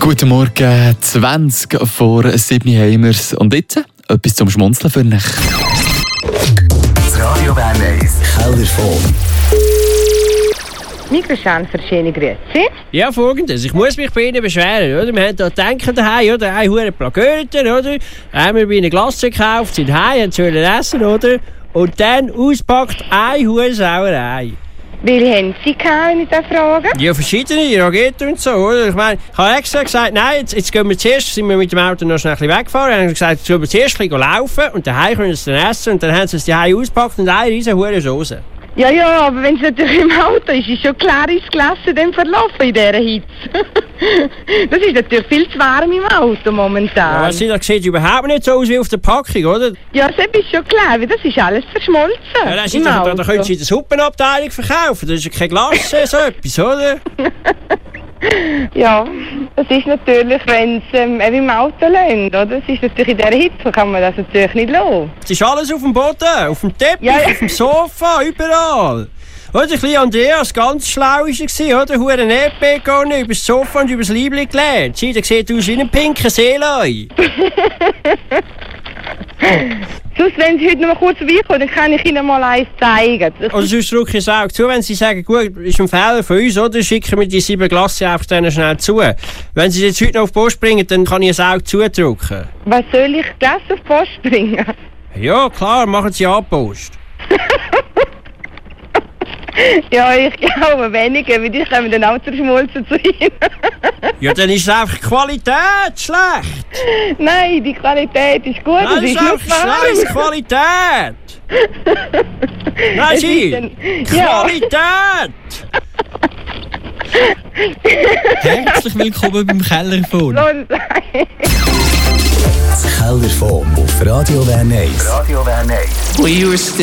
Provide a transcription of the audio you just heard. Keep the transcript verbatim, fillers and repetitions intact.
Guten Morgen, zwanzig vor sieben haben wir's. Und jetzt etwas zum Schmunzeln für mich. Das Radio Bern eins Kellerfon. Mikroschan, verschiedene Grüße. Ja, folgendes. Ich muss mich bei Ihnen beschweren. Oder? Wir haben hier denken daheim, oder? Ein Huren Plagöten, oder? Haben wir bei Ihnen Glasse gekauft, sind heim, haben sollen essen, oder? Und dann auspackt ein Huren Sauerei. Welche haben Sie gehabt, wenn ich das frage? Ja, verschiedene, Ragette und so, oder? Ich meine, ich habe extra gesagt, nein, jetzt, jetzt gehen wir zuerst, sind wir mit dem Auto noch schnell ein bisschen weggefahren, und haben gesagt, jetzt gehen wir zuerst ein bisschen laufen und daheim können sie es dann essen und dann haben sie es daheim ausgepackt und eine riesen Huren Soße. Ja, ja, aber wenn es natürlich im Auto ist, ist schon klar ins Gelassen dann verlaufen in dieser Hitze. Das ist natürlich viel zu warm im Auto momentan. Ja, Sie, das sieht überhaupt nicht so aus wie auf der Packung, oder? Ja, das ist schon klar, weil das ist alles verschmolzen. Ja, dann, im da, Auto. da können Sie in der Suppenabteilung verkaufen, das ist ja kein Glas, so etwas, oder? Ja, das ist natürlich, wenn es ähm, eben im Auto läuft, oder? Das ist natürlich in dieser Hitze, kann man das natürlich nicht lassen. Es ist alles auf dem Boden, auf dem Teppich, Ja, ja. auf dem Sofa, überall. Oder, ein kleiner Andreas, ganz schlau war er, oder? Huren E P gegangen, über das Sofa und über das Liebling gelernt. Sieh, der sieht aus wie ein pinker Seelei. Sonst, wenn Sie heute noch mal kurz vorbeikommen, dann kann ich Ihnen mal eins zeigen. Das Oder sonst drücke ich es auch zu, wenn Sie sagen, gut, ist ein Fehler von uns, oder? Schicken wir die sieben Glasse einfach denen schnell zu. Wenn Sie es jetzt heute noch auf die Post bringen, dann kann ich es auch zudrücken. Was soll ich Glas auf die Post bringen? Ja, klar, machen Sie Anpost. Ja, ich glaube weniger, weil die kommen dann auch zerschmolzen zu Ihnen. Ja, dann ist es einfach Qualität schlecht. Nein, die Qualität ist gut, Nein, es das ist ist nur einfach scheiß warm. Qualität. Nein, Es Sie, ist ein- ja. Qualität. Herzlich willkommen beim Kellerfon. Lass es sein. Das Kellerfon auf Radio Bern eins. Radio Bern eins.